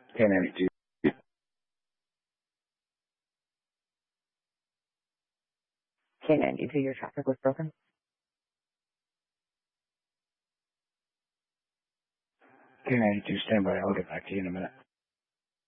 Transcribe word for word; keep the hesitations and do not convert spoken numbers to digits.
K ninety-two. K ninety-two, your traffic was broken. K ninety-two, stand by. I'll get back to you in a minute.